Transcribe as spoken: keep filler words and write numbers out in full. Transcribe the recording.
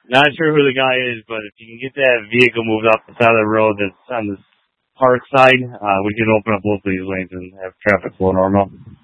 Not sure who the guy is, but if you can get that vehicle moved off the side of the road that's on the park side, uh, we can open up both of these lanes and have traffic flow normal.